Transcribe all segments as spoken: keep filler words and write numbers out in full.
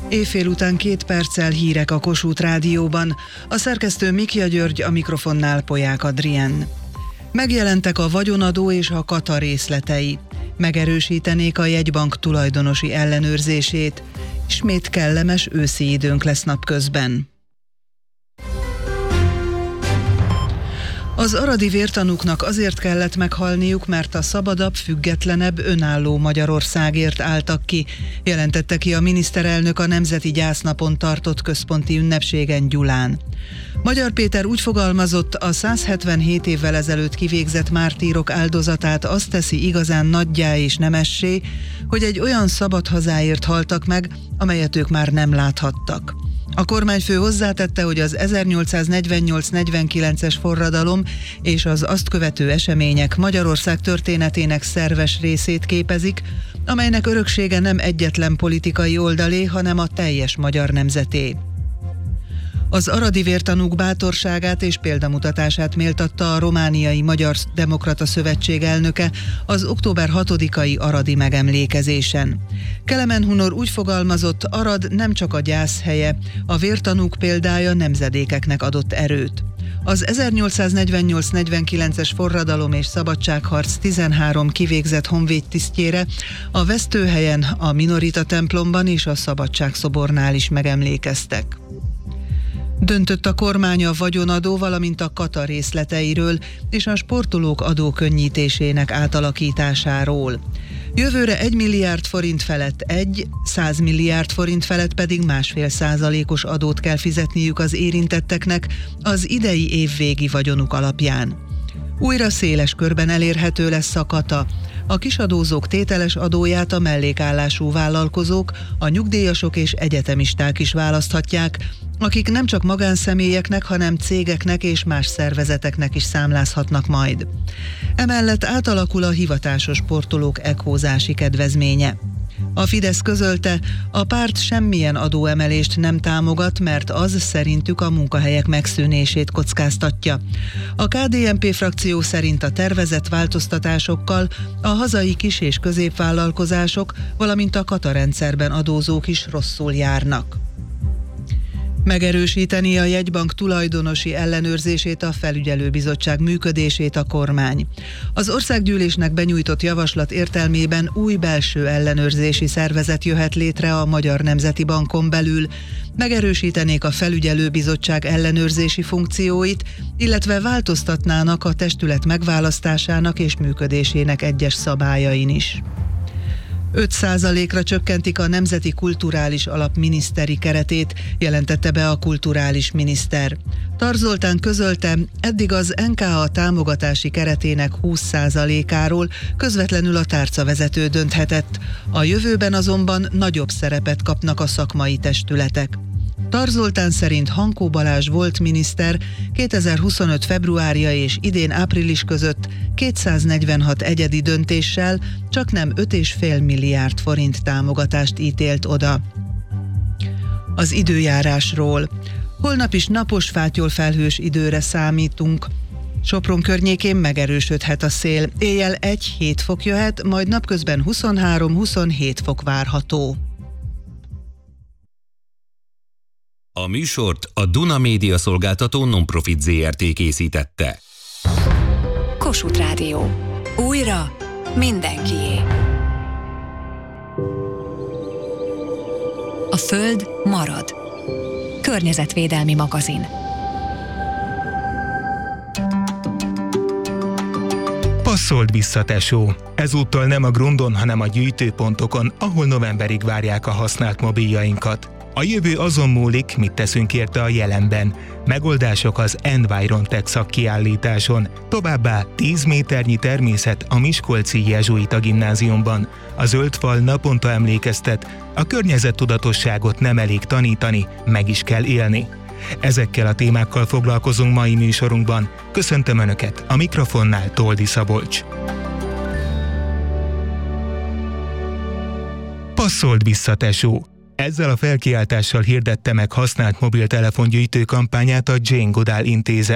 Éjfél után két perccel hírek a Kossuth Rádióban. A szerkesztő Mikja György, a mikrofonnál Polyák Adrien. Megjelentek a vagyonadó és a kata részletei. Megerősítenék a jegybank tulajdonosi ellenőrzését. Ismét kellemes őszi időnk lesz napközben. Az aradi vértanúknak azért kellett meghalniuk, mert a szabadabb, függetlenebb, önálló Magyarországért álltak ki, jelentette ki a miniszterelnök a Nemzeti Gyásznapon tartott központi ünnepségen Gyulán. Magyar Péter úgy fogalmazott, a száz hetvenhét évvel ezelőtt kivégzett mártírok áldozatát azt teszi igazán nagyjá és nemessé, hogy egy olyan szabad hazáért haltak meg, amelyet ők már nem láthattak. A kormányfő hozzátette, hogy az ezernyolcszáznegyvennyolc negyvenkilences forradalom és az azt követő események Magyarország történetének szerves részét képezik, amelynek öröksége nem egyetlen politikai oldalé, hanem a teljes magyar nemzeté. Az aradi vértanúk bátorságát és példamutatását méltatta a Romániai Magyar Demokrata Szövetség elnöke az október hatodikai aradi megemlékezésen. Kelemen Hunor úgy fogalmazott, Arad nem csak a gyász helye, a vértanúk példája nemzedékeknek adott erőt. Az ezernyolcszáznegyvennyolc negyvenkilences forradalom és szabadságharc tizenhárom kivégzett honvédtisztjére a Vesztőhelyen, a Minorita templomban és a Szabadságszobornál is megemlékeztek. Döntött a kormány a vagyonadó, valamint a kata részleteiről és a sportolók adókönnyítésének átalakításáról. Jövőre egy milliárd forint felett egy, száz milliárd forint felett pedig másfél százalékos adót kell fizetniük az érintetteknek az idei évvégi vagyonuk alapján. Újra széles körben elérhető lesz a kata. A kisadózók tételes adóját a mellékállású vállalkozók, a nyugdíjasok és egyetemisták is választhatják, akik nem csak magánszemélyeknek, hanem cégeknek és más szervezeteknek is számlázhatnak majd. Emellett átalakul a hivatásos sportolók ekhózási kedvezménye. A Fidesz közölte, a párt semmilyen adóemelést nem támogat, mert az szerintük a munkahelyek megszűnését kockáztatja. A ká dé en pé frakció szerint a tervezett változtatásokkal a hazai kis- és középvállalkozások, valamint a kata rendszerben adózók is rosszul járnak. Megerősíteni a jegybank tulajdonosi ellenőrzését, a felügyelőbizottság működését a kormány. Az országgyűlésnek benyújtott javaslat értelmében új belső ellenőrzési szervezet jöhet létre a Magyar Nemzeti Bankon belül, megerősítenék a felügyelőbizottság ellenőrzési funkcióit, illetve változtatnának a testület megválasztásának és működésének egyes szabályain is. öt százalékra csökkentik a Nemzeti Kulturális Alap miniszteri keretét, jelentette be a kulturális miniszter. Tar Zoltán közölte, eddig az en ká á támogatási keretének húsz százalékáról közvetlenül a tárcavezető dönthetett. A jövőben azonban nagyobb szerepet kapnak a szakmai testületek. Tar Zoltán szerint Hankó Balázs volt miniszter kétezer-huszonöt februárja és idén április között kétszáznegyvenhat egyedi döntéssel csaknem öt egész öt milliárd forint támogatást ítélt oda. Az időjárásról. Holnap is napos, fátyolfelhős időre számítunk. Sopron környékén megerősödhet a szél. Éjjel egy-hét fok jöhet, majd napközben huszonhárom-huszonhét fok várható. A műsort a Duna Média Szolgáltató Nonprofit zé er té készítette. Kossuth Rádió. Újra mindenkié. A Föld marad. Környezetvédelmi magazin. Passzolt vissza, tesó! Ezúttal nem a Grundon, hanem a gyűjtőpontokon, ahol novemberig várják a használt mobiljainkat. A jövő azon múlik, mit teszünk érte a jelenben. Megoldások az Environtech szakkiállításon. Továbbá tíz méternyi természet a Miskolci Jezsuita Gimnáziumban. A zöld fal naponta emlékeztet, a környezettudatosságot nem elég tanítani, meg is kell élni. Ezekkel a témákkal foglalkozunk mai műsorunkban. Köszöntöm Önöket, a mikrofonnál Toldi Szabolcs. Passzolt vissza, tesó! Ezzel a felkiáltással hirdette meg használt mobiltelefongyűjtő kampányát a Jane Goodall intézet.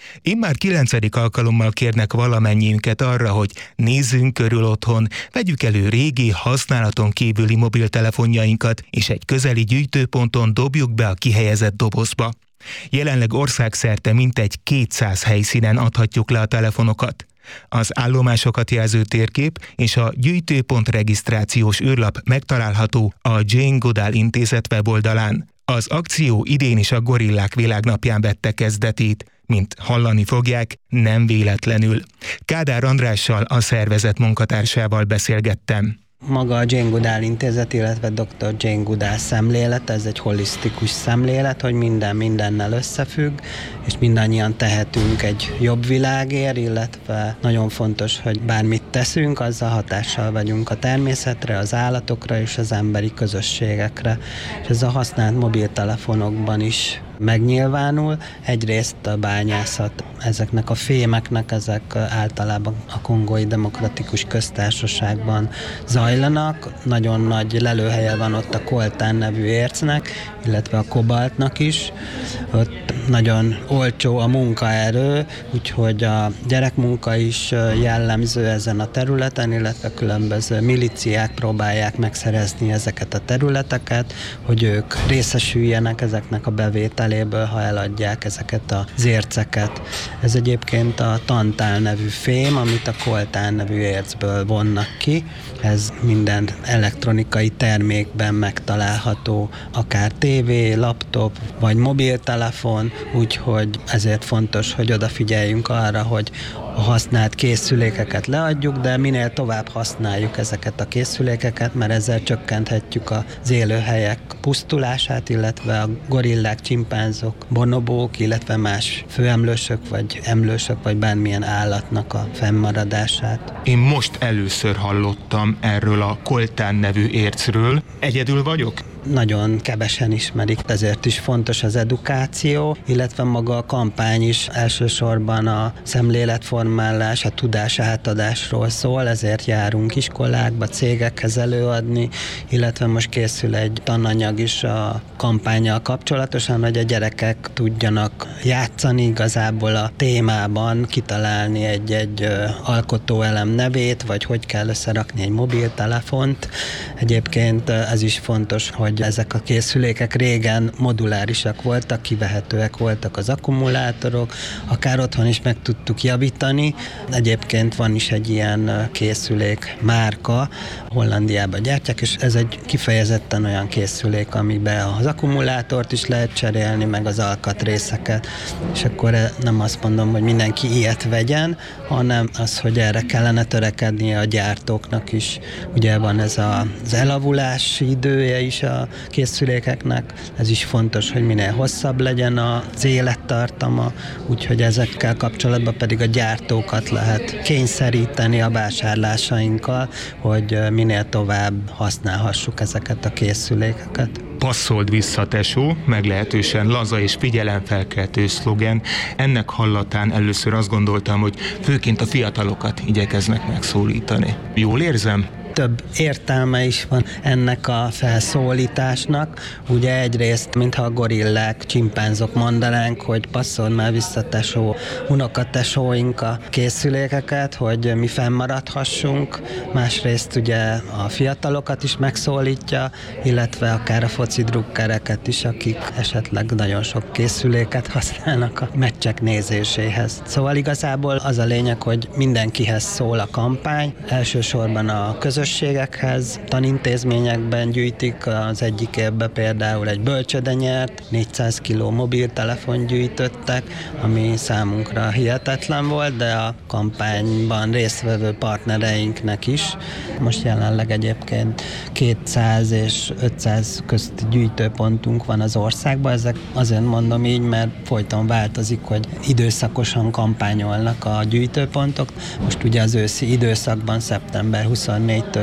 Immár kilencedik alkalommal kérnek valamennyiünket arra, hogy nézzünk körül otthon, vegyük elő régi, használaton kívüli mobiltelefonjainkat, és egy közeli gyűjtőponton dobjuk be a kihelyezett dobozba. Jelenleg országszerte mintegy kétszáz helyszínen adhatjuk le a telefonokat. Az állomásokat jelző térkép és a gyűjtőpont regisztrációs űrlap megtalálható a Jane Goodall Intézet weboldalán. Az akció idén is a Gorillák Világnapján vette kezdetét, mint hallani fogják, nem véletlenül. Kádár Andrással, a szervezet munkatársával beszélgettem. Maga a Jane Goodall Intézet, illetve doktor Jane Goodall szemlélet, ez egy holisztikus szemlélet, hogy minden mindennel összefügg, és mindannyian tehetünk egy jobb világért, illetve nagyon fontos, hogy bármit teszünk, azzal hatással vagyunk a természetre, az állatokra és az emberi közösségekre. És ez a használt mobiltelefonokban is megnyilvánul. Egyrészt a bányászat, ezeknek a fémeknek, ezek általában a Kongói Demokratikus Köztársaságban zajlanak. Nagyon nagy lelőhelye van ott a koltán nevű ércnek, illetve a kobaltnak is. Ott nagyon olcsó a munkaerő, úgyhogy a gyerekmunka is jellemző ezen a területen, illetve különböző milíciák próbálják megszerezni ezeket a területeket, hogy ők részesüljenek ezeknek a bevételéből, ha eladják ezeket az érceket. Ez egyébként a tantál nevű fém, amit a koltán nevű ércből vonnak ki. Ez minden elektronikai termékben megtalálható, akár tévé, laptop vagy mobiltelefon, úgyhogy ezért fontos, hogy odafigyeljünk arra, hogy a használt készülékeket leadjuk, de minél tovább használjuk ezeket a készülékeket, mert ezzel csökkenthetjük az élőhelyek pusztulását, illetve a gorillák, csimpánzok, bonobók, illetve más főemlősök, vagy emlősök, vagy bármilyen állatnak a fennmaradását. Én most először hallottam erről a koltán nevű ércről. Egyedül vagyok? Nagyon kevesen ismerik, ezért is fontos az edukáció, illetve maga a kampány is elsősorban a szemléletformálás, a tudás átadásról szól, ezért járunk iskolákba, cégekhez előadni, illetve most készül egy tananyag is a kampánnyal kapcsolatosan, hogy a gyerekek tudjanak játszani igazából a témában, kitalálni egy-egy alkotóelem nevét, vagy hogy kell összerakni egy mobiltelefont. Egyébként ez is fontos, hogy hogy ezek a készülékek régen modulárisak voltak, kivehetőek voltak az akkumulátorok, akár otthon is meg tudtuk javítani. Egyébként van is egy ilyen készülék márka, Hollandiában gyártják, és ez egy kifejezetten olyan készülék, amiben az akkumulátort is lehet cserélni, meg az alkatrészeket, és akkor nem azt mondom, hogy mindenki ilyet vegyen, hanem az, hogy erre kellene törekednie a gyártóknak is. Ugye van ez az elavulás idője is a készülékeknek, ez is fontos, hogy minél hosszabb legyen az élettartama, úgyhogy ezekkel kapcsolatban pedig a gyártókat lehet kényszeríteni a vásárlásainkkal, hogy minél tovább használhassuk ezeket a készülékeket. Passzold vissza, tesó, meglehetősen laza és figyelemfelkeltő szlogen. Ennek hallatán először azt gondoltam, hogy főként a fiatalokat igyekeznek megszólítani. Jól érzem? Több értelme is van ennek a felszólításnak. Ugye egyrészt, mintha a gorillák, csimpánzok mondanánk, hogy passzold már vissza, tesó, unokatesóink a készülékeket, hogy mi fennmaradhassunk. Másrészt ugye a fiatalokat is megszólítja, illetve akár a foci drukkereket is, akik esetleg nagyon sok készüléket használnak a meccsek nézéséhez. Szóval igazából az a lényeg, hogy mindenkihez szól a kampány, elsősorban a közösségekhez, közösségekhez, tanintézményekben gyűjtik, az egyik évben például egy bölcsöde nyert, négyszáz kiló mobiltelefon gyűjtöttek, ami számunkra hihetetlen volt, de a kampányban résztvevő partnereinknek is. Most jelenleg egyébként kétszáz és ötszáz közti gyűjtőpontunk van az országban, ezek azért mondom így, mert folyton változik, hogy időszakosan kampányolnak a gyűjtőpontok. Most ugye az őszi időszakban szeptember huszonnégyedikétől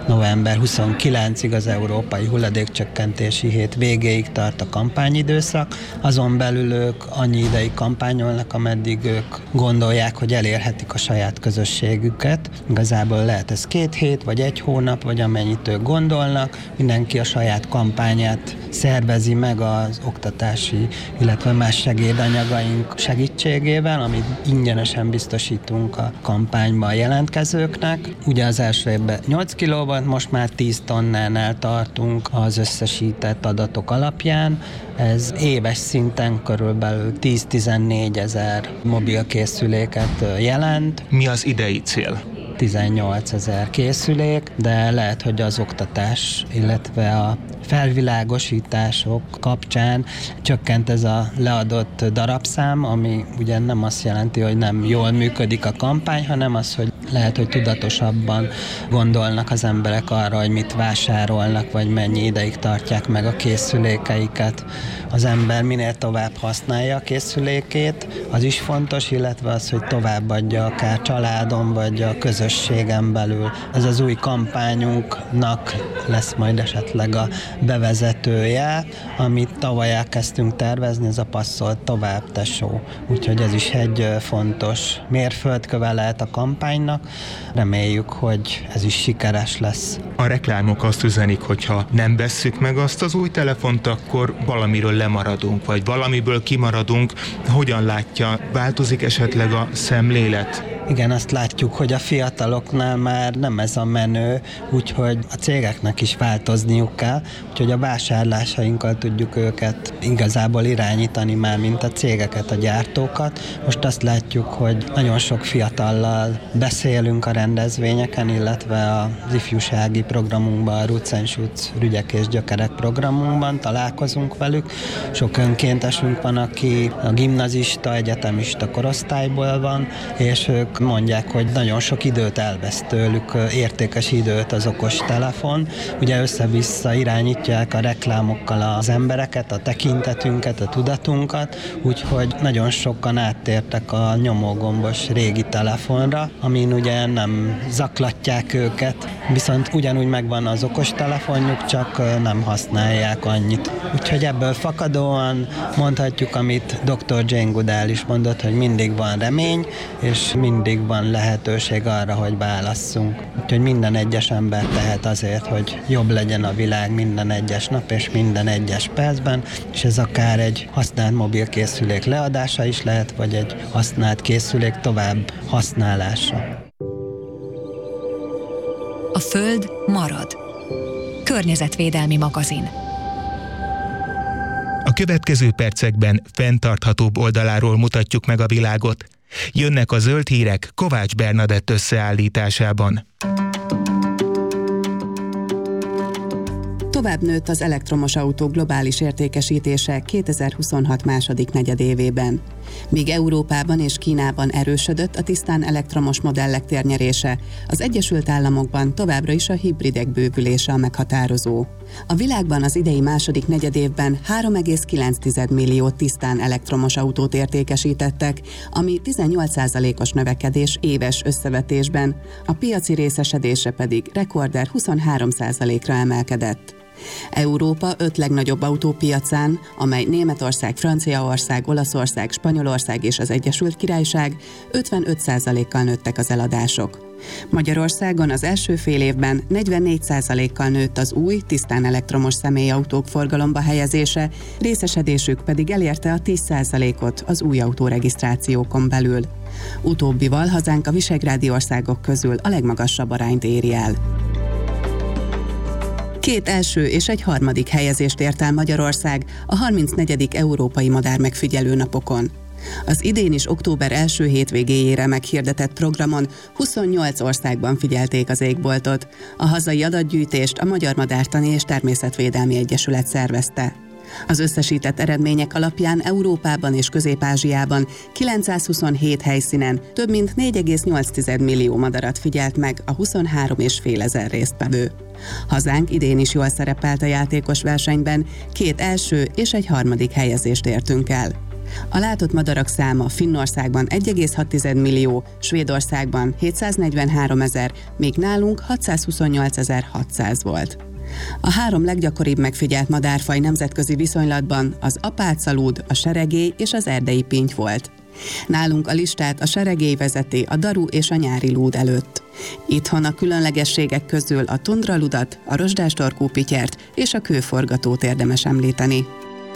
november huszonkilencedikéig, az Európai Hulladékcsökkentési Hét végéig tart a kampányidőszak. Azon belül ők annyi ideig kampányolnak, ameddig ők gondolják, hogy elérhetik a saját közösségüket. Igazából lehet ez két hét, vagy egy hónap, vagy amennyit ők gondolnak. Mindenki a saját kampányát szervezi meg az oktatási, illetve más segédanyagaink segítségével, amit ingyenesen biztosítunk a kampányban a jelentkezőknek. Ugye az első évben nyolc kiló volt, most már tíz tonnánál tartunk az összesített adatok alapján. Ez éves szinten körülbelül tíz-tizennégy ezer mobilkészüléket jelent. Mi az idei cél? tizennyolcezer készülék, de lehet, hogy az oktatás, illetve a felvilágosítások kapcsán csökkent ez a leadott darabszám, ami ugye nem azt jelenti, hogy nem jól működik a kampány, hanem az, hogy lehet, hogy tudatosabban gondolnak az emberek arra, hogy mit vásárolnak, vagy mennyi ideig tartják meg a készülékeiket. Az ember minél tovább használja a készülékét, az is fontos, illetve az, hogy továbbadja akár családon, vagy a közösségen belül. Ez az új kampányunknak lesz majd esetleg a bevezetője, amit tavaly elkezdtünk tervezni, ez a Passzolt tovább tesó. Úgyhogy ez is egy fontos mérföldköve lehet a kampánynak. Reméljük, hogy ez is sikeres lesz. A reklámok azt üzenik, hogy ha nem vesszük meg azt az új telefont, akkor valamiről lemaradunk, vagy valamiből kimaradunk. Hogyan látja, változik esetleg a szemlélet? Igen, azt látjuk, hogy a fiataloknál már nem ez a menő, úgyhogy a cégeknek is változniuk kell, úgyhogy a vásárlásainkkal tudjuk őket igazából irányítani már, mint a cégeket, a gyártókat. Most azt látjuk, hogy nagyon sok fiatallal beszélünk a rendezvényeken, illetve az ifjúsági programunkban, a Roots and Shoots Rügyek és Gyökerek programunkban találkozunk velük. Sok önkéntesünk van, aki a gimnazista, egyetemista korosztályból van, és ők mondják, hogy nagyon sok időt elvesz tőlük, értékes időt az okostelefon. Ugye össze-vissza irányítják a reklámokkal az embereket, a tekintetünket, a tudatunkat, úgyhogy nagyon sokan áttértek a nyomógombos régi telefonra, amin ugye nem zaklatják őket, viszont ugyanúgy megvan az okostelefonjuk, csak nem használják annyit. Úgyhogy ebből fakadóan mondhatjuk, amit doktor Jane Goodall is mondott, hogy mindig van remény, és mindig van lehetőség arra, hogy válasszunk. Úgyhogy minden egyes ember tehet azért, hogy jobb legyen a világ minden egyes nap és minden egyes percben, és ez akár egy használt mobilkészülék leadása is lehet, vagy egy használt készülék tovább használása. A Föld marad. Környezetvédelmi magazin. A következő percekben fenntarthatóbb oldaláról mutatjuk meg a világot. Jönnek a zöld hírek Kovács Bernadett összeállításában. Tovább nőtt az elektromos autók globális értékesítése kétezer-huszonhat második negyedévében. Míg Európában és Kínában erősödött a tisztán elektromos modellek térnyerése, az Egyesült Államokban továbbra is a hibridek bővülése a meghatározó. A világban az idei második negyedévben három egész kilenc millió tisztán elektromos autót értékesítettek, ami tizennyolc százalékos növekedés éves összevetésben, a piaci részesedése pedig rekorder huszonhárom százalékra emelkedett. Európa öt legnagyobb autópiacán, amely Németország, Franciaország, Olaszország, Spanyolország és az Egyesült Királyság, ötvenöt százalékkal nőttek az eladások. Magyarországon az első fél évben negyvennégy százalékkal nőtt az új, tisztán elektromos személyautók forgalomba helyezése, részesedésük pedig elérte a tíz százalékot az új autóregisztrációkon belül. Utóbbival hazánk a visegrádi országok közül a legmagasabb arányt éri el. Két első és egy harmadik helyezést ért el Magyarország a harmincnegyedik Európai Madármegfigyelő Napokon. Az idén is október első hétvégéjére meghirdetett programon huszonnyolc országban figyelték az égboltot. A hazai adatgyűjtést a Magyar Madártani és Természetvédelmi Egyesület szervezte. Az összesített eredmények alapján Európában és Közép-Ázsiában kilencszázhuszonhét helyszínen több mint négy egész nyolc millió madarat figyelt meg a huszonhárom és fél ezer résztvevő. Hazánk idén is jól szerepelt a játékos versenyben, két első és egy harmadik helyezést értünk el. A látott madarak száma Finnországban egy egész hat millió, Svédországban hétszáznegyvenhárom ezer, míg nálunk hatszázhuszonnyolcezer-hatszáz volt. A három leggyakoribb megfigyelt madárfaj nemzetközi viszonylatban az apácalúd, a seregély és az erdei pinty volt. Nálunk a listát a seregély vezeti a daru és a nyári lúd előtt. Itthon a különlegességek közül a tundraludat, a rozsdástorkú pityert és a kőforgatót érdemes említeni.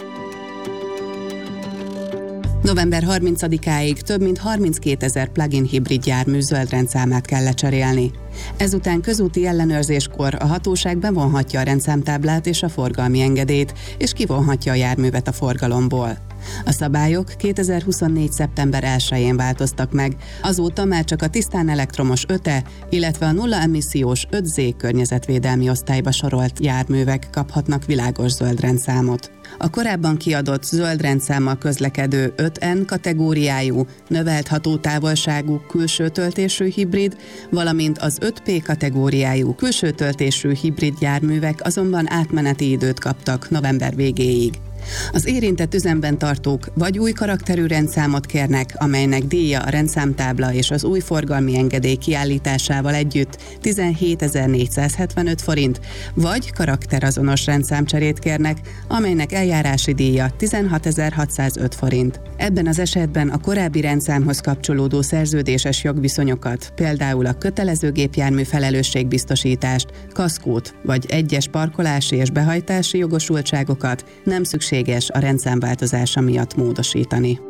november harmincadikáig több mint harminckétezer plug-in hibrid jármű zöldrendszámát kell lecserélni. Ezután közúti ellenőrzéskor a hatóság bevonhatja a rendszámtáblát és a forgalmi engedélyt, és kivonhatja a járművet a forgalomból. A szabályok kétezer-huszonnégy. szeptember elsején változtak meg, azóta már csak a tisztán elektromos öt-e, illetve a nulla emissziós öt zé környezetvédelmi osztályba sorolt járművek kaphatnak világos zöld rendszámot. A korábban kiadott zöld rendszámmal közlekedő öt en kategóriájú, növelt hatótávolságú külső töltésű hibrid, valamint az öt pé kategóriájú külső töltésű hibrid járművek azonban átmeneti időt kaptak november végéig. Az érintett üzemben tartók vagy új karakterű rendszámot kérnek, amelynek díja a rendszámtábla és az új forgalmi engedély kiállításával együtt tizenhétezer-négyszázhetvenöt forint, vagy karakterazonos rendszámcserét kérnek, amelynek eljárási díja tizenhatezer-hatszázöt forint. Ebben az esetben a korábbi rendszámhoz kapcsolódó szerződéses jogviszonyokat, például a kötelező gépjármű felelősségbiztosítást, kaszkót vagy egyes parkolási és behajtási jogosultságokat nem szükséges a rendszám változása miatt módosítani.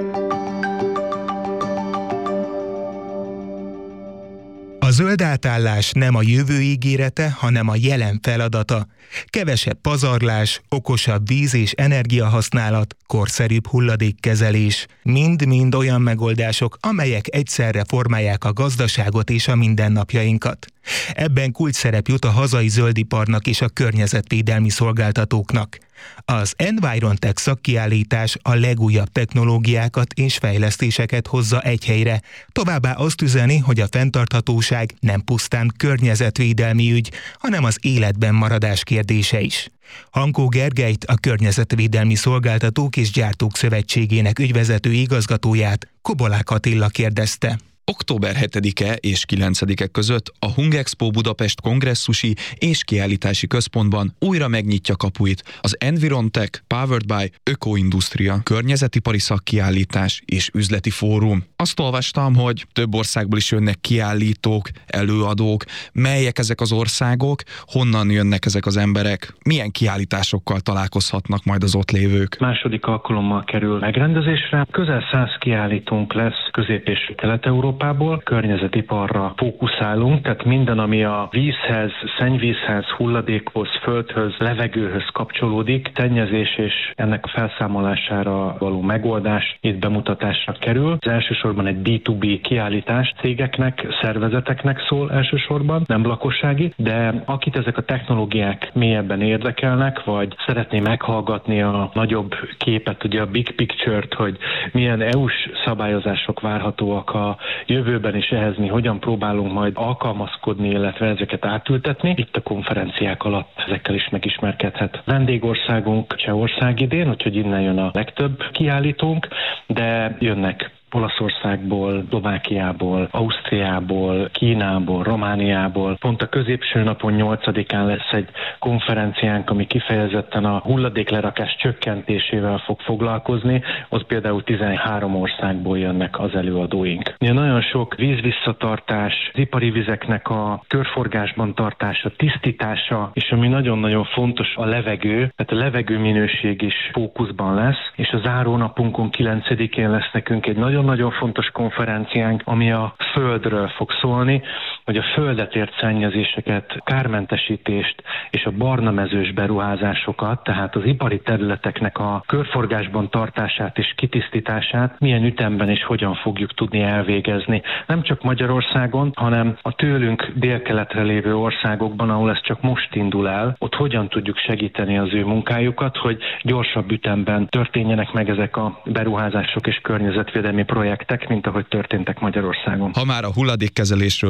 A zöld átállás nem a jövő ígérete, hanem a jelen feladata. Kevesebb pazarlás, okosabb víz- és energiahasználat, korszerűbb hulladékkezelés. Mind-mind olyan megoldások, amelyek egyszerre formálják a gazdaságot és a mindennapjainkat. Ebben kulcsszerep jut a hazai zöldiparnak és a környezetvédelmi szolgáltatóknak. Az Environtech szakkiállítás a legújabb technológiákat és fejlesztéseket hozza egy helyre, továbbá azt üzeni, hogy a fenntarthatóság nem pusztán környezetvédelmi ügy, hanem az életben maradás kérdése is. Hankó Gergelyt, a Környezetvédelmi Szolgáltatók és Gyártók Szövetségének ügyvezető igazgatóját Kobolák Attila kérdezte. október hetedike és kilencedike között a Hungexpo Budapest kongresszusi és kiállítási központban újra megnyitja kapuit az Environtech Powered by Ökoindustria környezetipari szakkiállítás és üzleti fórum. Azt olvastam, hogy több országból is jönnek kiállítók, előadók. Melyek ezek az országok? Honnan jönnek ezek az emberek? Milyen kiállításokkal találkozhatnak majd az ott lévők? Második alkalommal kerül megrendezésre. Közel száz kiállítónk lesz Közép- és Kelet-Európából. Környezetiparra fókuszálunk, tehát minden, ami a vízhez, szennyvízhez, hulladékhoz, földhöz, levegőhöz kapcsolódik, szennyezés és ennek a felszámolására való megoldás itt bemutatásra kerül. Az elsősorban egy bé kettő bé kiállítás cégeknek, szervezeteknek szól elsősorban, nem lakossági, de akit ezek a technológiák mélyebben érdekelnek, vagy szeretné meghallgatni a nagyobb képet, ugye a big picture-t, hogy milyen é u-s szabályozások várhatóak a jövőben, és ehhez mi hogyan próbálunk majd alkalmazkodni, illetve ezeket átültetni. Itt a konferenciák alatt ezekkel is megismerkedhet. Vendégországunk Csehország idén, úgyhogy innen jön a legtöbb kiállítónk, de jönnek Olaszországból, Szlovákiából, Ausztriából, Kínából, Romániából. Pont a középső napon nyolcadikán lesz egy konferenciánk, ami kifejezetten a hulladéklerakás csökkentésével fog foglalkozni. Ott például tizenhárom országból jönnek az előadóink. Ugye nagyon sok vízvisszatartás, az ipari vizeknek a körforgásban tartása, tisztítása, és ami nagyon-nagyon fontos, a levegő, tehát a levegő minőség is fókuszban lesz, és a zárónapunkon kilencedikén lesz nekünk egy nagyon nagyon fontos konferenciánk, ami a földről fog szólni, hogy a földet ért szennyezéseket, kármentesítést és a barnamezős beruházásokat, tehát az ipari területeknek a körforgásban tartását és kitisztítását milyen ütemben és hogyan fogjuk tudni elvégezni. Nem csak Magyarországon, hanem a tőlünk délkeletre lévő országokban, ahol ez csak most indul el, ott hogyan tudjuk segíteni az ő munkájukat, hogy gyorsabb ütemben történjenek meg ezek a beruházások és környezetvédelmi projektek, mint ahogy történtek Magyarországon. Ha már a hulladékkezelésről, hulladék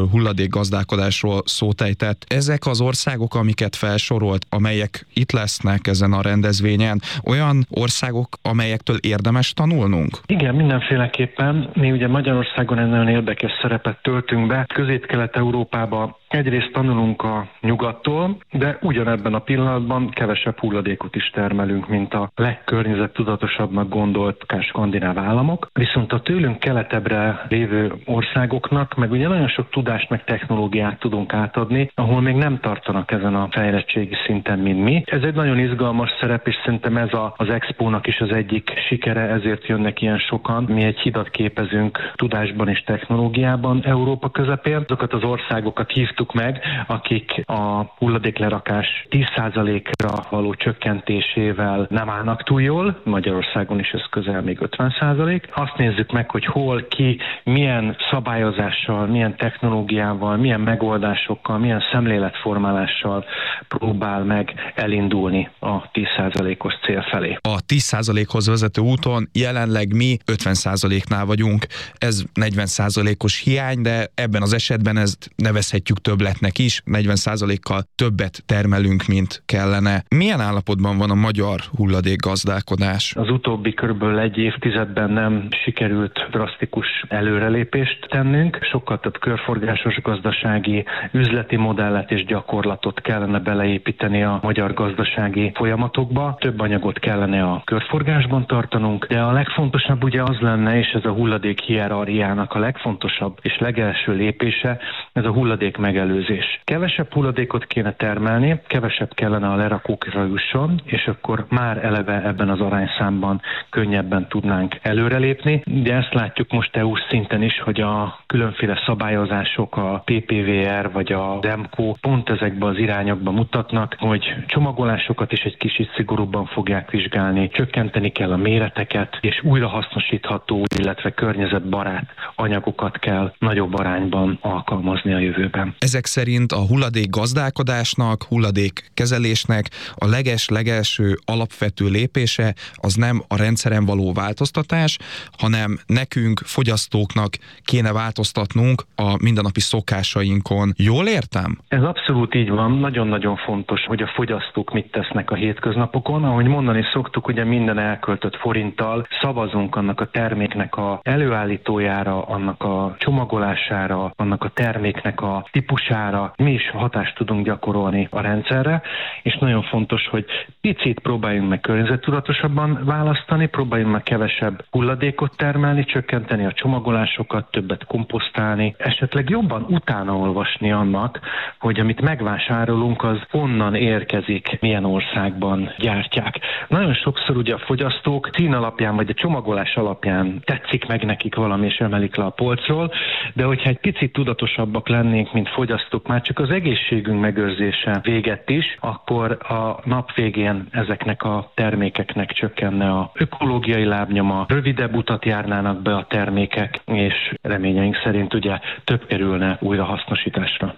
hulladékgazdálkodásról szót ejtett. Ezek az országok, amiket felsorolt, amelyek itt lesznek ezen a rendezvényen, olyan országok, amelyektől érdemes tanulnunk? Igen, mindenféleképpen. Mi ugye Magyarországon ennél érdekes szerepet töltünk be. Közép-Kelet-Európában egyrészt tanulunk a nyugattól, de ugyanebben a pillanatban kevesebb hulladékot is termelünk, mint a legkörnyezettudatosabbnak gondolt akár skandináv államok. Viszont a tőlünk keletebbre lévő országoknak meg ugye nagyon sok tudást meg technológiát tudunk átadni, ahol még nem tartanak ezen a fejlettségi szinten, mint mi. Ez egy nagyon izgalmas szerep, és szerintem ez a, az Expónak is az egyik sikere, ezért jönnek ilyen sokan. Mi egy hidat képezünk tudásban és technológiában Európa közepén. Azokat az országokat hívtuk meg, akik a hulladéklerakás tíz százalékra való csökkentésével nem állnak túl jól. Magyarországon is ez közel még ötven százalék. Azt nézzük meg, hogy hol, ki, milyen szabályozással, milyen technológiával, milyen megoldásokkal, milyen szemléletformálással próbál meg elindulni a tíz százalékos cél felé. A tíz százalékhoz vezető úton jelenleg mi ötven százaléknál vagyunk. Ez negyven százalékos hiány, de ebben az esetben ezt nevezhetjük többletnek is. negyven százalékkal többet termelünk, mint kellene. Milyen állapotban van a magyar hulladékgazdálkodás? Az utóbbi körülbelül egy évtizedben nem sikerült drasztikus előrelépést tennünk. Sokkal több körforgásos gazdasági üzleti modellet és gyakorlatot kellene beleépíteni a magyar gazdasági folyamatokba. Több anyagot kellene a körforgásban tartanunk, de a legfontosabb ugye az lenne, és ez a hulladék hierarchiának a legfontosabb és legelső lépése, ez a hulladék megelőzés. Kevesebb hulladékot kéne termelni, kevesebb kellene a lerakókra jusson, és akkor már eleve ebben az arányszámban könnyebben tudnánk előrelépni. De ezt látjuk most é u szinten is, hogy a különféle szabályozások, a pé pé vé er vagy a DEMCO pont ezekben az irányokba mutatnak, hogy csomagolásokat is egy kicsit szigorúbban fogják vizsgálni, csökkenteni kell a méreteket, és újrahasznosítható, illetve környezetbarát anyagokat kell nagyobb arányban alkalmazni a jövőben. Ezek szerint a hulladék gazdálkodásnak, hulladék kezelésnek a leges-legelső alapvető lépése az nem a rendszeren való változtatás, hanem nekünk, fogyasztóknak kéne változtatnunk a mindennapi szokásainkon. Jól értem? Ez abszolút így van. Nagyon-nagyon fontos, hogy a fogyasztók mit tesznek a hétköznapokon. Ahogy mondani szoktuk, ugye minden elköltött forinttal szavazunk annak a terméknek a előállítójára, annak a csomagolására, annak a terméknek a típusára. Mi is hatást tudunk gyakorolni a rendszerre, és nagyon fontos, hogy picit próbáljunk meg környezettudatosabban választani, próbáljunk meg kevesebb hulladékot termelni, csökkenteni a csomagolásokat, többet komposztálni, esetleg jobban utána olvasni annak, hogy amit megvásárolunk, az honnan érkezik, milyen országban gyártják. Nagyon sokszor ugye a fogyasztók szín alapján, vagy a csomagolás alapján tetszik meg nekik valami, és emelik le a polcról, de hogyha egy picit tudatosabbak lennénk, mint fogyasztók, már csak az egészségünk megőrzése véget is, akkor a nap végén ezeknek a termékeknek csökkenne a ökológiai lábnyoma, rövidebb utat járnának be a termékek, és reményeink szerint ugye több kerülne újrahasznosításra.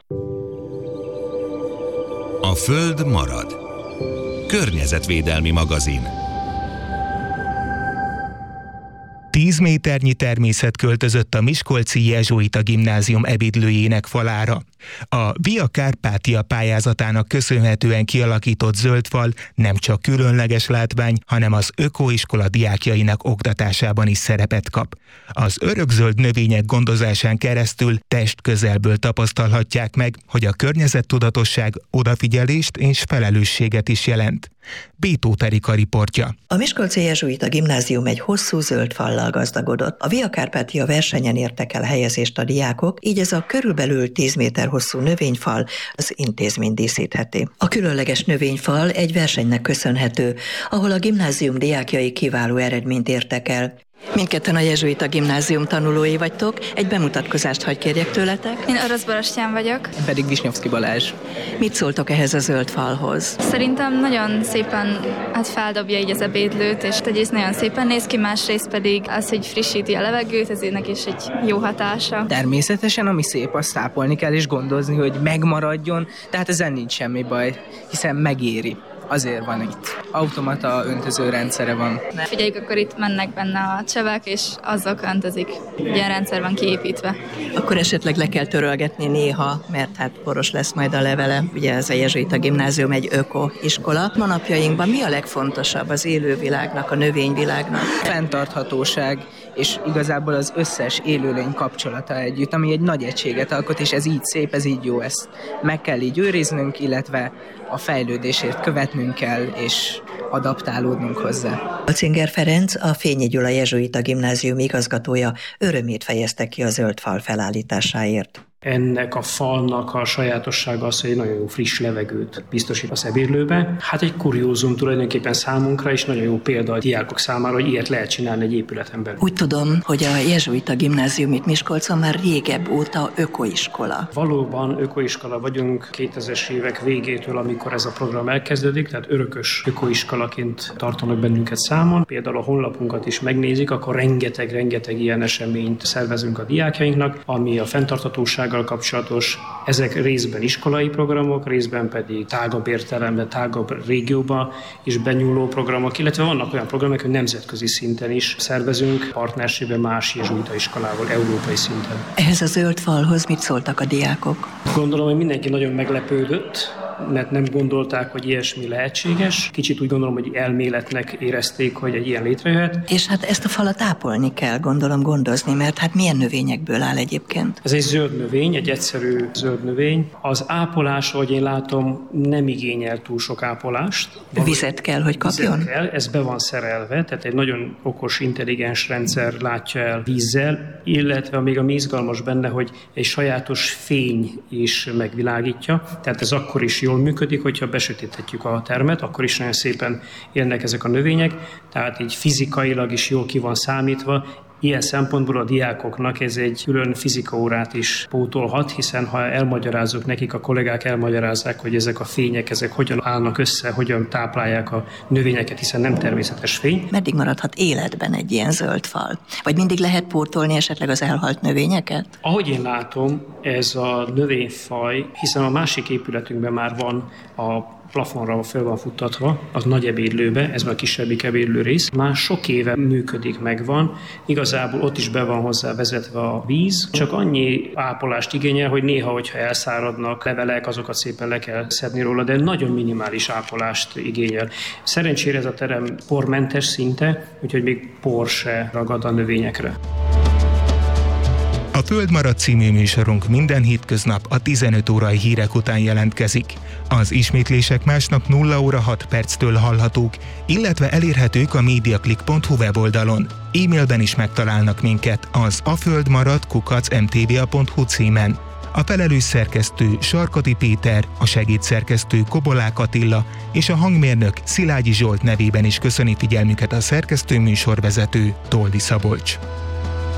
A Föld marad. Környezetvédelmi magazin. Tíz méternyi természet költözött a miskolci jezsuita gimnázium ebédlőjének falára. A Via Carpatia pályázatának köszönhetően kialakított zöldfal nem csak különleges látvány, hanem az ökoiskola diákjainak oktatásában is szerepet kap. Az örökzöld növények gondozásán keresztül testközelből tapasztalhatják meg, hogy a környezettudatosság odafigyelést és felelősséget is jelent. B. Tóth Erika riportja. A miskolci jezsuita gimnázium egy hosszú zöld fallal gazdagodott. A Via Carpatia versenyen értek el helyezést a diákok, így ez a körülbelül tíz méter hosszú növényfal az intézmény díszítheti. A különleges növényfal egy versenynek köszönhető, ahol a gimnázium diákjai kiváló eredményt értek el. Mindketten a jezsuita gimnázium tanulói vagytok, egy bemutatkozást hagy kérjek tőletek. Én Orosz Borostyán vagyok. Én pedig Visnyovszki Balázs. Mit szóltok ehhez a zöld falhoz? Szerintem nagyon szépen hát feldobja így az ebédlőt, és egyrészt nagyon szépen néz ki, másrészt pedig az, hogy frissíti a levegőt, ezért neki is egy jó hatása. Természetesen, ami szép, azt tápolni kell és gondozni, hogy megmaradjon, tehát ezen nincs semmi baj, hiszen megéri. Azért van itt automata öntöző rendszere van. Figyeljük, akkor itt mennek benne a csövek, és azok öntözik. Ilyen rendszer van kiépítve. Akkor esetleg le kell törölgetni néha, mert hát poros lesz majd a levele. Ugye ez a Jezsuita Gimnázium egy ökoiskola. Ma napjainkban mi a legfontosabb az élővilágnak, a növényvilágnak? Fenntarthatóság, és igazából az összes élőlény kapcsolata együtt, ami egy nagy egységet alkot, és ez így szép, ez így jó, ezt meg kell így őriznünk, illetve a fejlődésért követnünk kell, és adaptálódnunk hozzá. Alcinger Ferenc, a Fényi Gyula Jezsuita Gimnázium igazgatója örömét fejezte ki a zöld fal felállításáért. Ennek a falnak a sajátossága az, hogy egy nagyon jó friss levegőt biztosít az ebédlőbe. Hát egy kuriózum tulajdonképpen számunkra, és nagyon jó példa a diákok számára, hogy ilyet lehet csinálni egy épületen belül. Úgy tudom, hogy a Jezsuita Gimnázium itt Miskolcon már régebb óta ökoiskola. Valóban ökoiskola vagyunk kétezres évek végétől, amikor ez a program elkezdődik, tehát örökös ökoiskolaként tartanak bennünket számon. Például a honlapunkat is megnézik, akkor rengeteg-rengeteg ilyen eseményt szervezünk a diákjainknak, ami a fenntarthatóság kapcsolatos. Ezek részben iskolai programok, részben pedig tágabb értelemben, tágabb régióba is benyúló programok, illetve vannak olyan programok, hogy nemzetközi szinten is szervezünk, partnerségben más jezsuita iskolával, európai szinten. Ehhez a zöld falhoz mit szóltak a diákok? Gondolom, hogy mindenki nagyon meglepődött, mert nem gondolták, hogy ilyesmi lehetséges. Kicsit úgy gondolom, hogy elméletnek érezték, hogy egy ilyen létrejöhet. És hát ezt a falat ápolni kell, gondolom, gondozni, mert hát milyen növényekből áll egyébként? Ez egy zöld növény, egy egyszerű zöld növény. Az ápolás, ahogy én látom, nem igényel túl sok ápolást. Vizet kell, hogy kapjon? Vizet kell, ez be van szerelve, tehát egy nagyon okos, intelligens rendszer látja el vízzel, illetve még a izgalmas benne, hogy egy sajátos fény is megvilágítja, tehát ez akkor is jól működik, hogyha besötéthetjük a termet, akkor is nagyon szépen élnek ezek a növények, tehát így fizikailag is jól ki van számítva. Ilyen szempontból a diákoknak ez egy külön fizikaórát is pótolhat, hiszen ha elmagyarázok nekik, a kollégák elmagyarázzák, hogy ezek a fények, ezek hogyan állnak össze, hogyan táplálják a növényeket, hiszen nem természetes fény. Meddig maradhat életben egy ilyen zöld fal? Vagy mindig lehet pótolni esetleg az elhalt növényeket? Ahogy én látom, ez a növényfaj, hiszen a másik épületünkben már van a plafonra fel van futtatva, az nagy ebédlőbe, ez már a kisebbik ebédlő rész. Már sok éve működik, megvan. Igazából ott is be van hozzá vezetve a víz, csak annyi ápolást igényel, hogy néha, hogyha elszáradnak levelek, azokat szépen le kell szedni róla, de nagyon minimális ápolást igényel. Szerencsére ez a terem pormentes szinte, úgyhogy még por se ragad a növényekre. A Föld marad című műsorunk minden hétköznap a tizenöt órai hírek után jelentkezik. Az ismétlések másnap nulla óra hat perctől hallhatók, illetve elérhetők a mediaclick pont hu weboldalon. E-mailben is megtalálnak minket az aföldmarad kukac em té vé á pont hu címen. A felelős szerkesztő Sarkati Péter, a segédszerkesztő Kobolák Attila és a hangmérnök Szilágyi Zsolt nevében is köszöni figyelmüket a szerkesztő műsorvezető Toldi Szabolcs.